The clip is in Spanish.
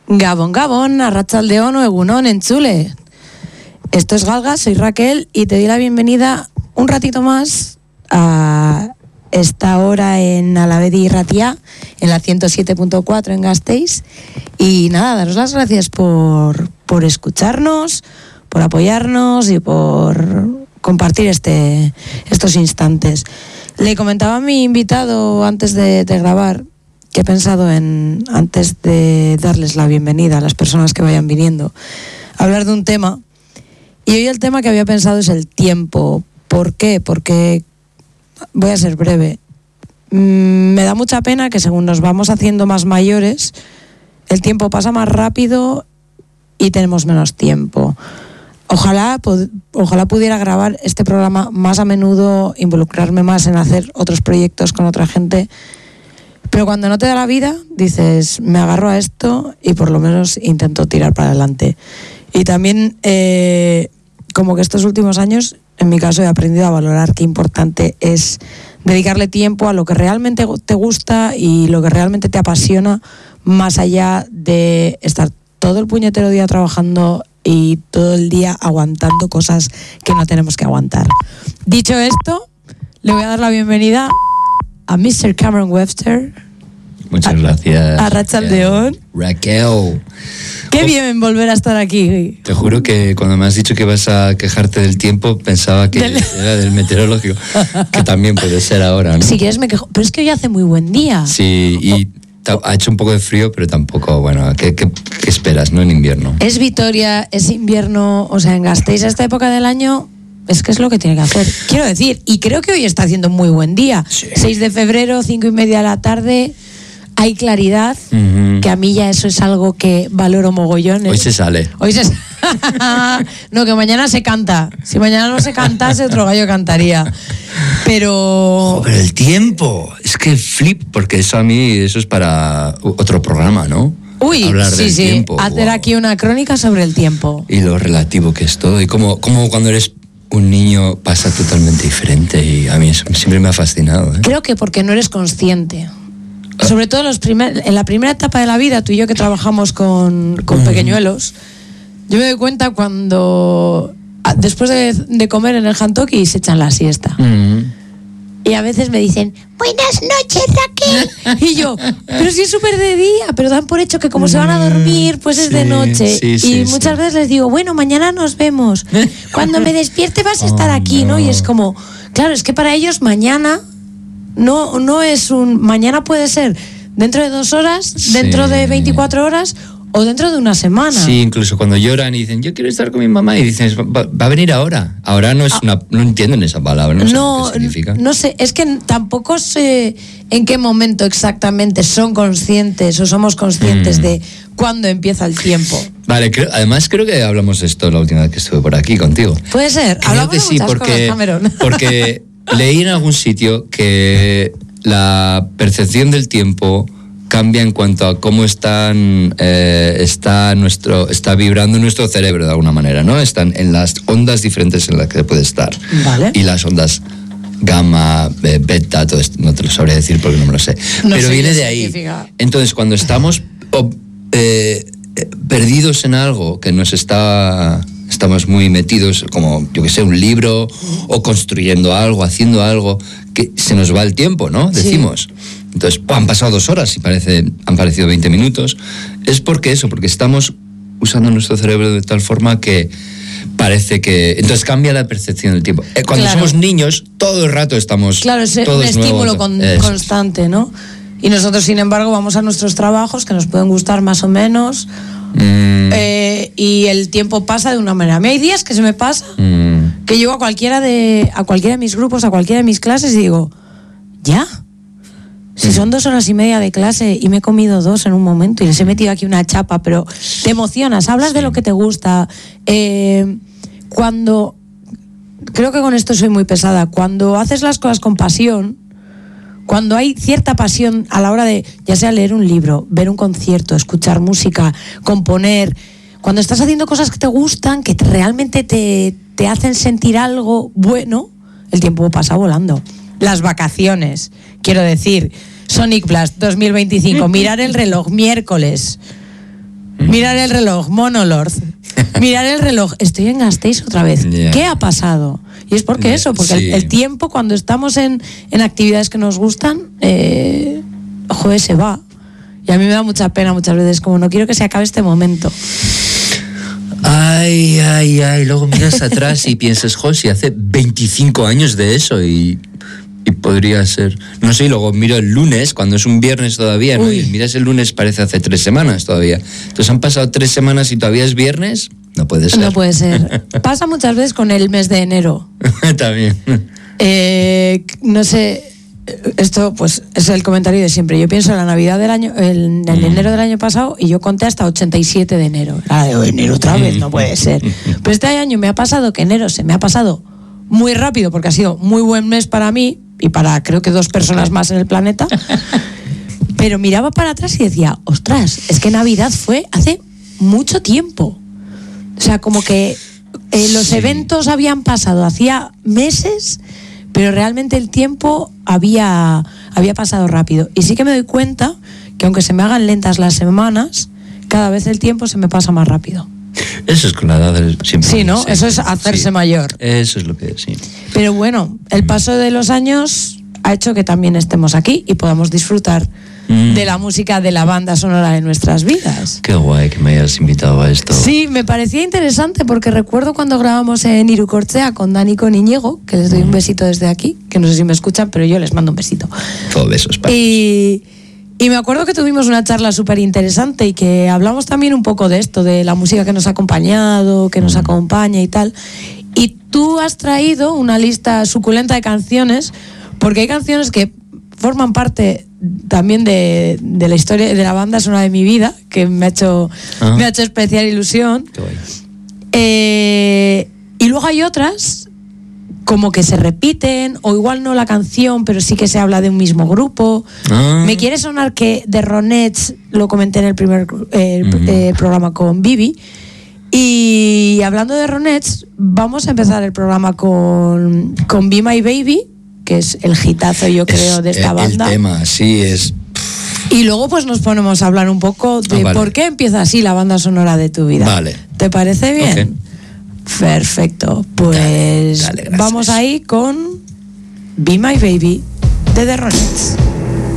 Gabón, Gabón, arratsaldeon o egunon entzule. Esto es Galga, soy Raquel y te doy la bienvenida un ratito más a esta hora en Alavedi Irratia, en la 107.4 en Gasteiz. Y nada, daros las gracias por escucharnos, por apoyarnos y por compartir estos instantes. Le comentaba a mi invitado antes de grabar que he pensado en, antes de darles la bienvenida a las personas que vayan viniendo, hablar de un tema. Y hoy el tema que había pensado es el tiempo. ¿Por qué? Porque, voy a ser breve, me da mucha pena que según nos vamos haciendo más mayores, el tiempo pasa más rápido y tenemos menos tiempo. Ojalá pudiera grabar este programa más a menudo, involucrarme más en hacer otros proyectos con otra gente. Pero cuando no te da la vida, dices, me agarro a esto y por lo menos intento tirar para adelante. Y también, como que estos últimos años, en mi caso, he aprendido a valorar qué importante es dedicarle tiempo a lo que realmente te gusta y lo que realmente te apasiona, más allá de estar todo el puñetero día trabajando y todo el día aguantando cosas que no tenemos que aguantar. Dicho esto, le voy a dar la bienvenida a Mr. Cameron Webster. Muchas gracias. Arratsaldeon. Raquel. Qué bien volver a estar aquí. Te juro que cuando me has dicho que vas a quejarte del tiempo, pensaba que era del meteorológico, que también puede ser ahora, ¿no? Si quieres me quejo, pero es que hoy hace muy buen día. Sí, y ha hecho un poco de frío, pero tampoco, bueno, ¿qué esperas, no? En invierno. Es Vitoria, es invierno, o sea, en Gasteiz a esta época del año es que es lo que tiene que hacer. Quiero decir, y creo que hoy está haciendo muy buen día. Sí. 6 de febrero, 5:30 de la tarde, hay claridad, que a mí ya eso es algo que valoro mogollón. Hoy se sale. No, que mañana se canta. Si mañana no se cantase, otro gallo cantaría. Pero el tiempo, es que flip, porque eso es para otro programa, ¿no? Uy, hablar del tiempo. Hacer aquí una crónica sobre el tiempo. Y lo relativo que es todo. Y cómo cuando eres un niño pasa totalmente diferente. Y a mí eso siempre me ha fascinado, ¿eh? Creo que porque no eres consciente. Sobre todo en la primera etapa de la vida, tú y yo que trabajamos con pequeñuelos, yo me doy cuenta cuando después de comer en el Hantoki se echan la siesta. Y a veces me dicen, buenas noches, Raquel. Y yo, pero si es súper de día, pero dan por hecho que como se van a dormir, pues es de noche. Y muchas veces les digo, bueno, mañana nos vemos. Cuando me despierte vas a estar aquí, ¿no? Y es como, claro, es que para ellos mañana no es mañana puede ser dentro de 2 horas, dentro de 24 horas o dentro de una semana. Sí, incluso cuando lloran y dicen, yo quiero estar con mi mamá, y dicen, va a venir ahora. Ahora no es no entienden esa palabra, no sé qué significa. No sé, es que tampoco sé en qué momento exactamente son conscientes o somos conscientes de cuándo empieza el tiempo. Vale, además creo que hablamos de esto la última vez que estuve por aquí contigo. Puede ser, hablamos de muchas cosas, Cameron. Porque leí en algún sitio que la percepción del tiempo cambia en cuanto a cómo está vibrando nuestro cerebro de alguna manera, ¿no? Están en las ondas diferentes en las que puede estar. Vale. Y las ondas gamma, beta, todo esto, no te lo sabré decir porque no me lo sé. Pero viene de ahí. Entonces, cuando estamos perdidos en algo que estamos muy metidos, como, yo que sé, un libro, o construyendo algo, haciendo algo, que se nos va el tiempo, ¿no? Decimos. Entonces, han pasado 2 horas y han parecido 20 minutos. Es porque estamos usando nuestro cerebro de tal forma que parece que... Entonces cambia la percepción del tiempo. Cuando somos niños, todo el rato estamos... Claro, es un estímulo constante, ¿no? Y nosotros, sin embargo, vamos a nuestros trabajos, que nos pueden gustar más o menos... y el tiempo pasa de una manera. A mí hay días que se me pasa que llego a cualquiera de mis grupos, a cualquiera de mis clases y digo, ¿ya? Si son 2 horas y media de clase y me he comido 2 en un momento y les he metido aquí una chapa, pero te emocionas, hablas de lo que te gusta. Creo que con esto soy muy pesada, cuando haces las cosas con pasión, cuando hay cierta pasión a la hora de, ya sea leer un libro, ver un concierto, escuchar música, componer, cuando estás haciendo cosas que te gustan, que realmente te hacen sentir algo bueno, el tiempo pasa volando. Las vacaciones, quiero decir, Sonic Blast 2025, mirar el reloj, miércoles. Mirar el reloj, Monolord. Mirar el reloj, estoy en Gasteiz otra vez. Yeah. ¿Qué ha pasado? Y es porque eso, porque Sí. el tiempo cuando estamos en actividades que nos gustan, joder, se va. Y a mí me da mucha pena muchas veces, como no quiero que se acabe este momento. Ay, luego miras atrás y piensas, José, hace 25 años de eso y podría ser, no sé, y luego miro el lunes, cuando es un viernes todavía, ¿no? Y miras el lunes, parece hace 3 semanas todavía. Entonces han pasado 3 semanas y todavía es viernes, no puede ser. No puede ser. Pasa muchas veces con el mes de enero. También. No sé, esto pues es el comentario de siempre. Yo pienso en la Navidad del año, en enero del año pasado, y yo conté hasta 87 de enero. Enero otra vez, no puede ser. Pero este año me ha pasado que enero se me ha pasado muy rápido, porque ha sido muy buen mes para mí y para creo que 2 personas más en el planeta. Pero miraba para atrás y decía, ostras, es que Navidad fue hace mucho tiempo. O sea, como que los eventos habían pasado hacía meses, pero realmente el tiempo había pasado rápido. Y sí que me doy cuenta que aunque se me hagan lentas las semanas, cada vez el tiempo se me pasa más rápido. Eso es con la edad siempre. Sí, ¿no? Eso es hacerse mayor. Eso es lo que es, sí. Pero bueno, el paso de los años ha hecho que también estemos aquí y podamos disfrutar de la música de la banda sonora de nuestras vidas. Qué guay que me hayas invitado a esto. Sí, me parecía interesante porque recuerdo cuando grabamos en Irukortzea con Dani y con Iñigo, que les doy un besito desde aquí, que no sé si me escuchan, pero yo les mando un besito. Todo besos para Y me acuerdo que tuvimos una charla súper interesante y que hablamos también un poco de esto, de la música que nos ha acompañado, que nos acompaña y tal. Y tú has traído una lista suculenta de canciones, porque hay canciones que forman parte también de la historia de la banda sonora de mi vida, que me ha hecho especial ilusión. Qué guay. Y luego hay otras como que se repiten, o igual no la canción, pero sí que se habla de un mismo grupo. Me quiere sonar que de Ronettes lo comenté en el primer programa con Vivi. Y hablando de Ronettes, vamos a empezar el programa con Be My Baby, que es el hitazo, yo creo, de esta banda. El tema, sí, es... Y luego pues nos ponemos a hablar un poco de por qué empieza así la banda sonora de tu vida. Vale. ¿Te parece bien? Okay. Perfecto. Pues dale, vamos ahí con Be My Baby de The Ronettes.